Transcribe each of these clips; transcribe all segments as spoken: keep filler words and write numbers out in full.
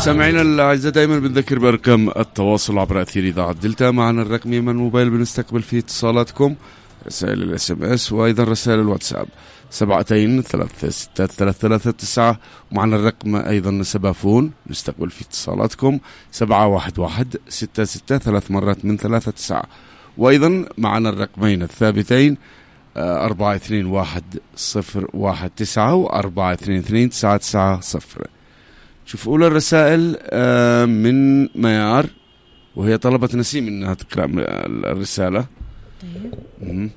مستمعينا الأعزاء دائما بنذكر بأرقام التواصل عبر أثير إذاعة دلتا. معنا الرقم من الموبايل بنستقبل فيه اتصالاتكم، رسائل الاس ام اس وايضا رسائل الواتساب سبعتين ثلاثة ستة ثلاثة ثلاثة تسعة، ومعنا الرقم ايضا سبافون نستقبل فيه اتصالاتكم سبعة واحد واحد ستة ستة ثلاث مرات من ثلاثة تسعة، وايضا معنا الرقمين الثابتين أربعة اثنين واحد صفر واحد تسعة وأربعة اثنين اثنين تسعة تسعة صفر. شوف أولى الرسائل من ميار، وهي طلبت نسيم انها تقرأ الرسالة. طيب.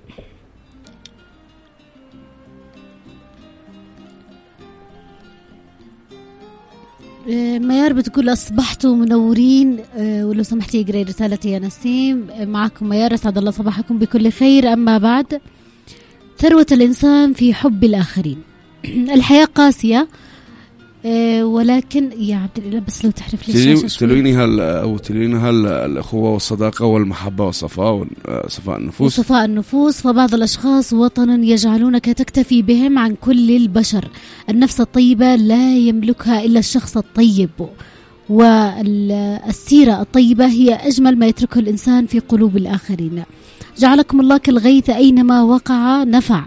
ميار بتقول أصبحتوا منورين، ولو سمحتي اقرأي رسالتي يا نسيم. معكم ميار، أسعد الله صباحكم بكل خير. أما بعد، ثروة الإنسان في حب الآخرين. الحياة قاسية ولكن يا عبد الله بس لو تعرف لي تلويني هال أو تلويني هال الأخوة والصداقة والمحبة والصفاء وصفاء النفوس وصفاء النفوس. فبعض الأشخاص وطنا يجعلونك تكتفي بهم عن كل البشر. النفس الطيبة لا يملكها إلا الشخص الطيب، والسيرة الطيبة هي أجمل ما يتركه الإنسان في قلوب الآخرين. جعلكم الله كالغيث أينما وقع نفع.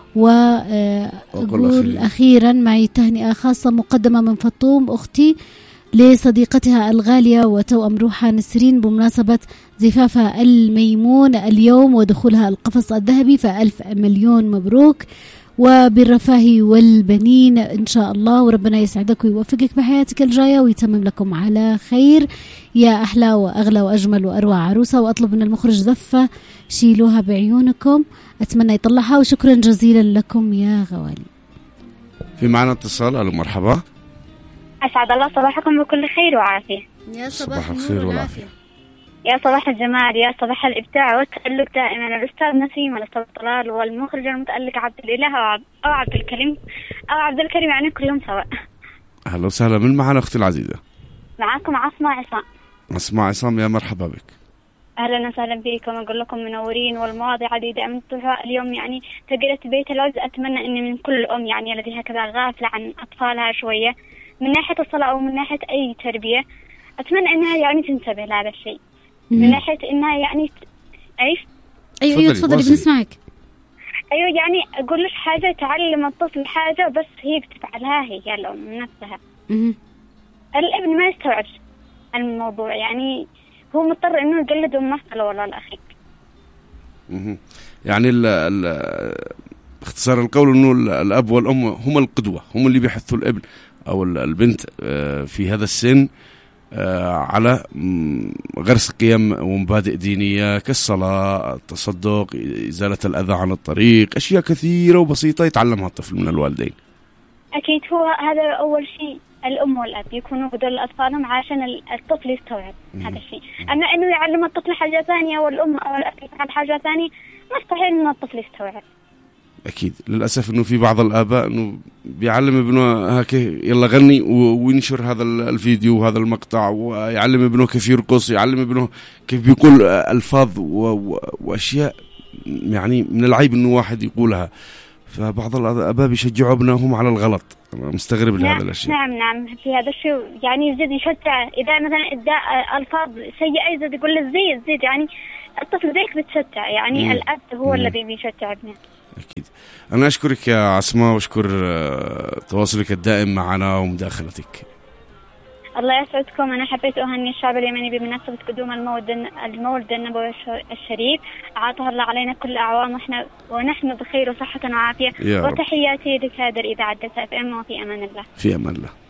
وأقول أخيرا معي تهنئة خاصة مقدمة من فطوم أختي لصديقتها الغالية وتوأم روحها نسرين بمناسبة زفافها الميمون اليوم ودخولها القفص الذهبي، فألف مليون مبروك وبالرفاه والبنين إن شاء الله، وربنا يسعدك ويوفقك بحياتك الجاية ويتمم لكم على خير يا أحلى وأغلى وأجمل وأروع عروسة. وأطلب من المخرج زفة شيلوها بعيونكم، أتمنى يطلعها، وشكرا جزيلا لكم يا غوالي. في معنا اتصال. ألو مرحبا. أسعد الله صباحكم بكل خير وعافية. يا صباح الخير والعافية، يا صباح الجمال، يا صباح الإبداع والتألق دائما. الأستاذ نسيم والأستاذ طلال والمخرج المتألق عبد الإله أو عبد الكريم أو عبد الكريم، يعني كلهم سواء. أهلا وسهلا. من معنا أختي العزيزة؟ معكم عصمة عصام. عصمة عصام، يا مرحبا بك. أهلا وسهلا بكم، أقول لكم منورين والمواضيع عديدة أمتها اليوم. يعني تقريت بيت العز، أتمنى أن من كل أم يعني التي هكذا غافلة عن أطفالها شوية من ناحية الصلاة أو من ناحية أي تربية، أتمنى أنها يعني تنتبه لهذا الشيء من ناحية إنها يعني أيش أيوة أيوة تفضلي بنسمعك. أيوة يعني أقول لك حاجة، تعلم الطفل حاجة بس هي بتفعلها هي الأم نفسها. الابن ما يستوعب الموضوع، يعني هو مضطر إنه يقلد أمه والله الأخير. يعني ال ال باختصار القول إنه الأب والأم هم القدوة، هم اللي بيحثوا الابن أو البنت في هذا السن على غرس قيم ومبادئ دينية كالصلاة، التصدق، إزالة الأذى عن الطريق، أشياء كثيرة وبسيطة يتعلمها الطفل من الوالدين. أكيد هو هذا أول شيء، الأم والأب يكونوا بدل أطفالهم عشان الطفل يستوعب هذا الشيء. أما إنه يعلم الطفل حاجة ثانية والأم أو الأب يفعل حاجة ثانية، مستحيل إنه الطفل يستوعب. أكيد للأسف إنه في بعض الآباء إنه بيعلم ابنه هكذا يلا غني وينشر هذا الفيديو وهذا المقطع، ويعلم ابنه كيف يرقص، يعلم ابنه كيف بيقول ألفاظ وأشياء يعني من العيب إنه واحد يقولها. فبعض الآباء بيشجعوا ابنهم على الغلط. أنا مستغرب نعم لهذا الشيء. نعم نعم في هذا الشيء، يعني يزيد يشجع. إذا مثلا إداء ألفاظ سيئة يزيد يقول له زيد زيد، يعني الطفل ذيك بتشجع، يعني مم. الأب هو مم. الذي بيشجع ابنه. أكيد. أنا أشكرك يا عصمة وأشكر تواصلك الدائم معنا ومداخلتك. الله يسعدكم. أنا حبيت أهني الشعب اليمني بمناسبة قدوم المولد المولد النبوي الشريف، أعطاه الله علينا كل أعوام ونحن ونحن بخير وصحة وعافية. وتحياتي لكادر إذاعة دلتا اف ام، وفي أمان الله. في أمان الله.